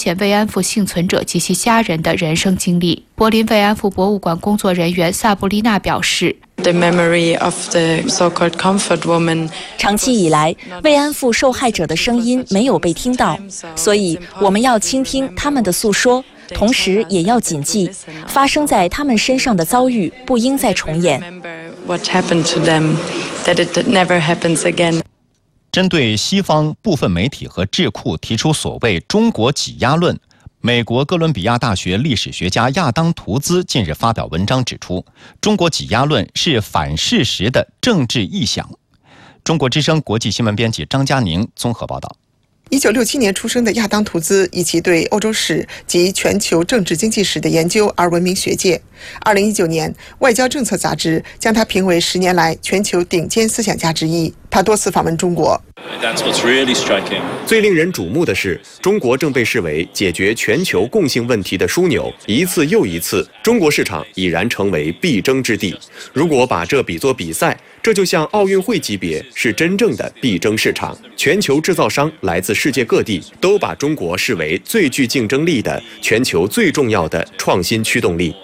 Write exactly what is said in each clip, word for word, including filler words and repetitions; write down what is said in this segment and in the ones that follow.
险慰安妇幸存者及其家人的人生经历。柏林慰安妇博物馆工作人员萨布丽娜表示， The memory of the so-called comfort woman. 长期以来，慰安妇受害者的声音没有被听到，所以我们要倾听他们的诉说，同时也要谨记，发生在他们身上的遭遇不应再重演。 What happened to them, that it never happens again. 针对西方部分媒体和智库提出所谓中国挤压论，美国哥伦比亚大学历史学家亚当·图兹近日发表文章指出，中国挤压论是反事实的政治臆想。中国之声国际新闻编辑张佳宁综合报道。 一九六七年出生的亚当·图兹以其对欧洲史及全球政治经济史的研究而闻名学界。二零一九年，《外交政策》杂志将他评为十年来全球顶尖思想家之一。他多次访问中国。 最令人瞩目的是，中国正被视为解决全球共性问题的枢纽，一次又一次，中国市场已然成为必争之地。如果把这比作比赛，这就像奥运会级别，是真正的必争市场。全球制造商来自世界各地，都把中国视为最具竞争力的、全球最重要的创新驱动力。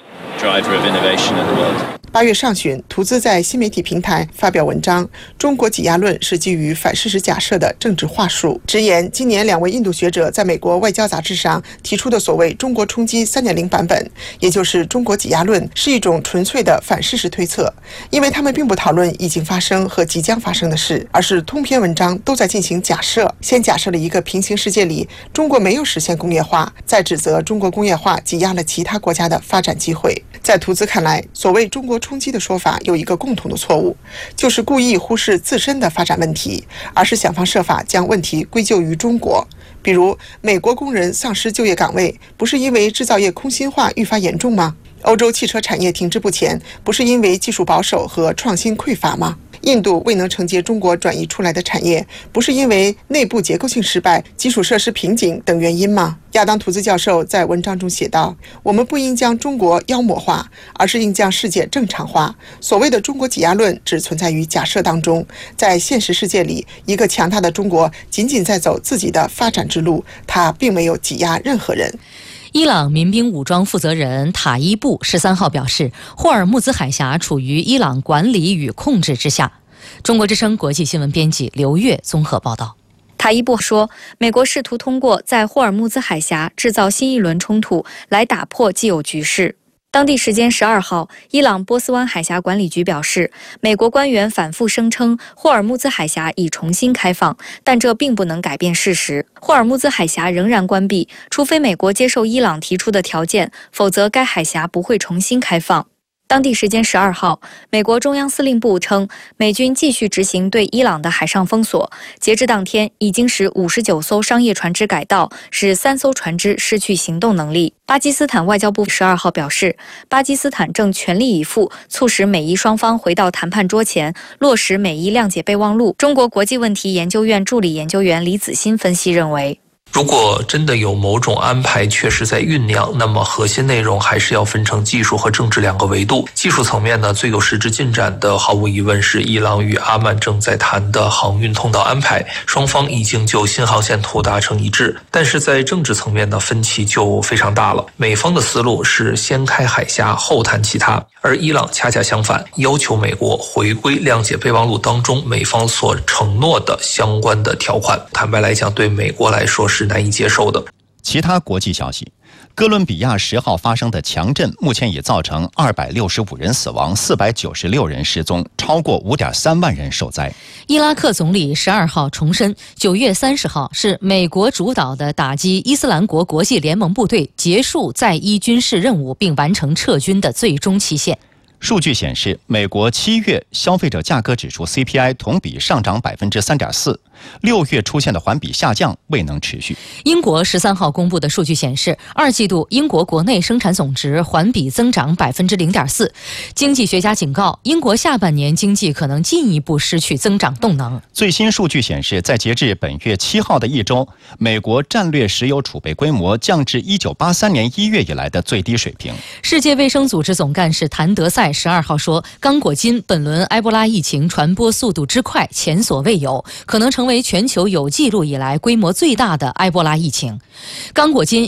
八月上旬，图兹在新媒体平台发表文章，中国挤压论是基于反事实假设的政治话术，直言今年两位印度学者在美国外交杂志上提出的所谓中国冲击 三点零 版本，也就是中国挤压论，是一种纯粹的反事实推测，因为他们并不讨论已经发生和即将发生的事，而是通篇文章都在进行假设，先假设了一个平行世界里中国没有实现工业化，再指责中国工业化挤压了其他国家的发展机会。在图兹看来，所谓中国冲击的说法有一个共同的错误，就是故意忽视自身的发展问题，而是想方设法将问题归咎于中国。比如，美国工人丧失就业岗位，不是因为制造业空心化愈发严重吗？欧洲汽车产业停滞不前，不是因为技术保守和创新匮乏吗？印度未能承接中国转移出来的产业，不是因为内部结构性失败、基础设施瓶颈等原因吗？亚当·图兹教授在文章中写道，我们不应将中国妖魔化，而是应将世界正常化。所谓的中国挤压论只存在于假设当中，在现实世界里，一个强大的中国仅仅在走自己的发展之路，它并没有挤压任何人。 伊朗民兵武装负责人塔伊布十三号表示，霍尔木兹海峡处于伊朗管理与控制之下。中国之声国际新闻编辑刘月综合报道。 塔伊布说，美国试图通过在霍尔木兹海峡制造新一轮冲突来打破既有局势。当地时间十二号，伊朗波斯湾海峡管理局表示，美国官员反复声称霍尔木兹海峡已重新开放，但这并不能改变事实。霍尔木兹海峡仍然关闭，除非美国接受伊朗提出的条件，否则该海峡不会重新开放。当地时间十二号，美国中央司令部称，美军继续执行对伊朗的海上封锁，截至当天，已经使五十九艘商业船只改道，使三艘船只失去行动能力。巴基斯坦外交部十二号表示，巴基斯坦正全力以赴促使美伊双方回到谈判桌前，落实美伊谅解备忘录。中国国际问题研究院助理研究员李子欣分析认为， 如果真的有某种安排确实在酝酿，那么核心内容还是要分成技术和政治两个维度。技术层面呢，最有实质进展的毫无疑问是伊朗与阿曼正在谈的航运通道安排，双方已经就新航线图达成一致。但是在政治层面呢，分歧就非常大了。美方的思路是先开海峡后谈其他，而伊朗恰恰相反，要求美国回归谅解备忘录当中美方所承诺的相关的条款。坦白来讲，对美国来说是是难以接受的。 其他国际消息，哥伦比亚十号发生的强震目前已造成二百六十五人死亡，四百九十六人失踪，超过五点三万人受灾。 伊拉克总理十二号重申，九月三十号是美国主导的打击伊斯兰国国际联盟部队结束在伊军事任务并完成撤军的最终期限。 数据显示，美国七月消费者价格指数 C P I 同比上涨 百分之三点四， 六月出现的环比下降未能持续。 英国十三号公布的数据显示，二季度英国国内生产总值环比增长 百分之零点四。经济学家警告，英国下半年经济可能进一步失去增长动能。 最新数据显示，在截至本月七号的一周，美国战略石油储备规模降至一九八三年一月以来的最低水平。 世界卫生组织总干事谭德赛十二号说，刚果金本轮埃博拉疫情传播速度之快前所未有，可能成为全球有记录以来规模最大的埃博拉疫情。刚果金